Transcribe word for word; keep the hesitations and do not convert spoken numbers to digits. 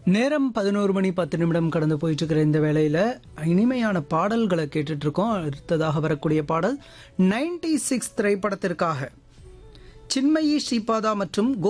நேரம் பதினோரு மணி பத்து நிமிடம் கடந்து போயிட்டு இருக்கிற இந்த வேளையில இனிமையான பாடல்களை கேட்டுட்டு இருக்கோம். அடுத்ததாக வரக்கூடிய பாடல் நைன்டி சிக்ஸ் திரைப்படத்திற்காக சின்மயி ஸ்ரீபாதா மற்றும்